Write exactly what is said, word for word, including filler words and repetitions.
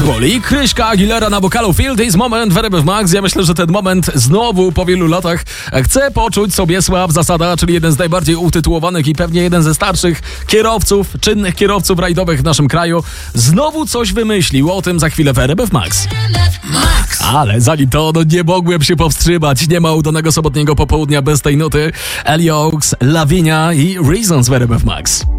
Pitbull i Kryśka Aguilera na wokalu Feel This Moment w R M F Max. Ja myślę, że ten moment znowu po wielu latach chce poczuć sobie Sław Zasada, czyli jeden z najbardziej utytułowanych i pewnie jeden ze starszych kierowców, czynnych kierowców rajdowych w naszym kraju. Znowu coś wymyślił, o tym za chwilę w R M F Max. Max. Ale zanim to, no nie mogłem się powstrzymać. Nie ma udanego sobotniego popołudnia bez tej nuty. Ellie Oaks, Lavinia i Reasons w R M F Max.